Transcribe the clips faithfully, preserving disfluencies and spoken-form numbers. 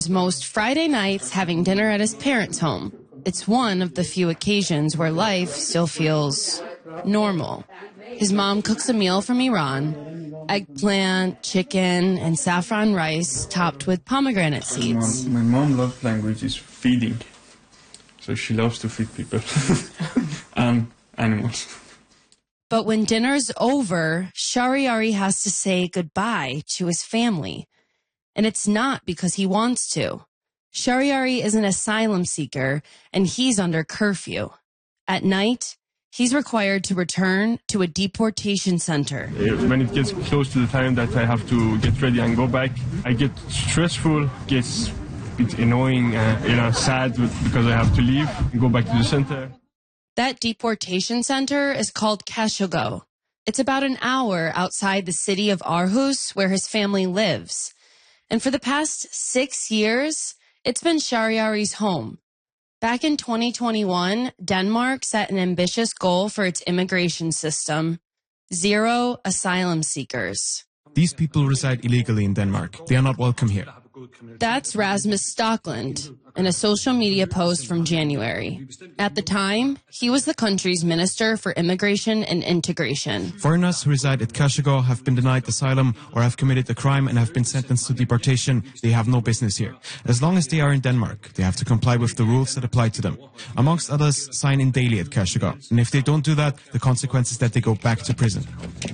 Most Friday nights having dinner at his parents' home. It's one of the few occasions where life still feels normal. His mom cooks a meal from Iran, eggplant, chicken, and saffron rice topped with pomegranate seeds. My mom, my mom love language is feeding. So she loves to feed people and animals. But when dinner's over, Shahryari has to say goodbye to his family. And it's not because he wants to. Shahryari is an asylum seeker, and he's under curfew. At night, he's required to return to a deportation center. When it gets close to the time that I have to get ready and go back, I get stressful, gets a bit annoying, uh, you know, sad because I have to leave and go back to the center. That deportation center is called Kashogo. It's about an hour outside the city of Aarhus, where his family lives. And for the past six years, it's been Shahryari's home. Back in twenty twenty-one, Denmark set an ambitious goal for its immigration system: zero asylum seekers. These people reside illegally in Denmark. They are not welcome here. That's Rasmus Stockland in a social media post from January. At the time, he was the country's Minister for Immigration and Integration. Foreigners who reside at Kashogo have been denied asylum or have committed a crime and have been sentenced to deportation. They have no business here. As long as they are in Denmark, they have to comply with the rules that apply to them. Amongst others, sign in daily at Kashogo. And if they don't do that, the consequence is that they go back to prison.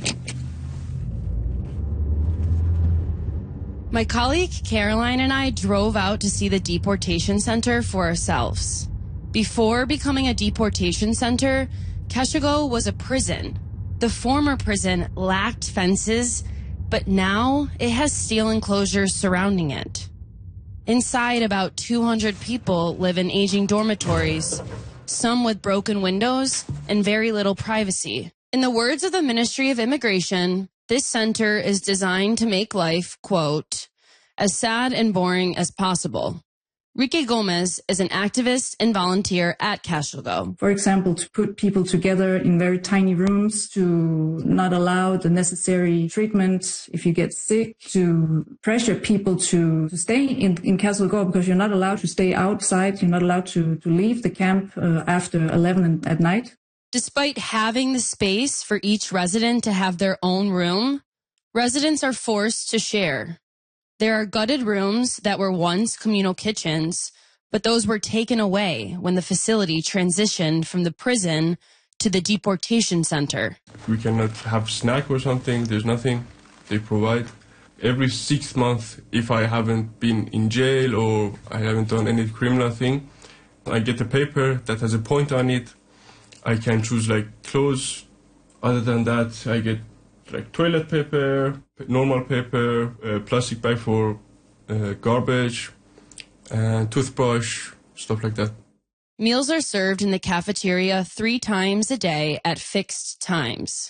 My colleague Caroline and I drove out to see the deportation center for ourselves. Before becoming a deportation center, Kashogo was a prison. The former prison lacked fences, but now it has steel enclosures surrounding it. Inside, about two hundred people live in aging dormitories, some with broken windows and very little privacy. In the words of the Ministry of Immigration, this center is designed to make life, quote, as sad and boring as possible. Rike Gomez is an activist and volunteer at Kashogo. For example, to put people together in very tiny rooms, to not allow the necessary treatment if you get sick, to pressure people to, to stay in, in Kashogo because you're not allowed to stay outside, you're not allowed to, to leave the camp uh, after eleven at night. Despite having the space for each resident to have their own room, residents are forced to share. There are gutted rooms that were once communal kitchens, but those were taken away when the facility transitioned from the prison to the deportation center. We cannot have snack or something. There's nothing they provide. Every six months, if I haven't been in jail or I haven't done any criminal thing, I get a paper that has a point on it. I can choose like clothes. Other than that, I get like toilet paper, normal paper, uh, plastic bag for uh, garbage, and toothbrush, stuff like that. Meals are served in the cafeteria three times a day at fixed times.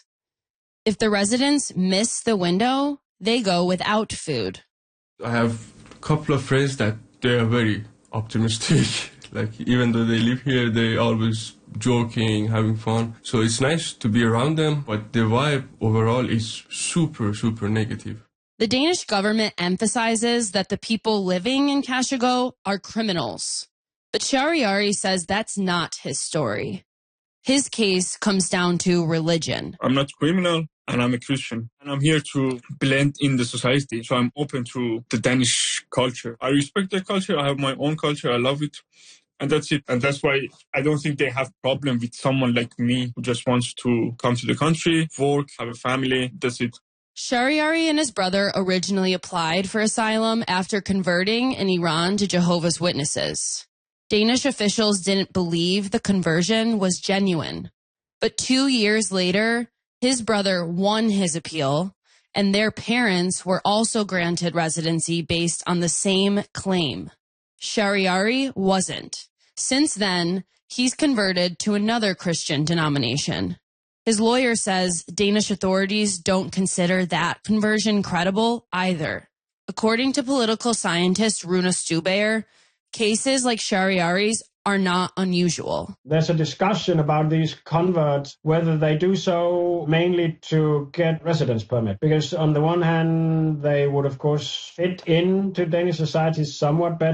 If the residents miss the window, they go without food. I have a couple of friends that they are very optimistic. Like, even though they live here, they always joking, having fun. So it's nice to be around them, but the vibe overall is super, super negative. The Danish government emphasizes that the people living in Kashogo are criminals. But Shahryari says that's not his story. His case comes down to religion. I'm not criminal, and I'm a Christian. And I'm here to blend in the society, so I'm open to the Danish culture. I respect their culture. I have my own culture. I love it. And that's it. And that's why I don't think they have problem with someone like me who just wants to come to the country, work, have a family. That's it. Shahryari and his brother originally applied for asylum after converting in Iran to Jehovah's Witnesses. Danish officials didn't believe the conversion was genuine. But two years later, his brother won his appeal, and their parents were also granted residency based on the same claim. Shahryari wasn't. Since then, he's converted to another Christian denomination. His lawyer says Danish authorities don't consider that conversion credible either. According to political scientist Rune Stubayer, cases like Shahryari's are not unusual. There's a discussion about these converts, whether they do so mainly to get residence permit. Because on the one hand, they would, of course, fit into Danish society somewhat better.